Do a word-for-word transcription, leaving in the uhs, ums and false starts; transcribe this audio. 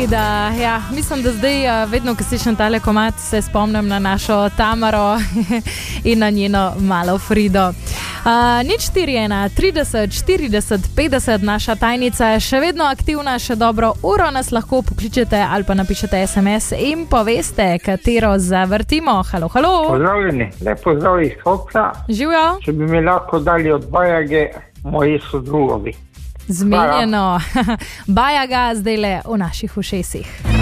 Frida, ja, mislim, da zdaj vedno, ko slišim tale komad, se spomnim na našo Tamaro in na njeno malo Frido. Uh, nič štiri ena, trideset, štirideset, petdeset, naša tajnica je še vedno aktivna, še dobro uro nas lahko pokličete ali pa napišete es em es in poveste, katero zavrtimo. Halo, halo. Pozdravljeni, lepo zdrav iz Kopra. Živjo. Če bi mi lahko dali od Bajage, moji so drugovi. Zmenjeno. Bajaga zdaj le v naših ušesih.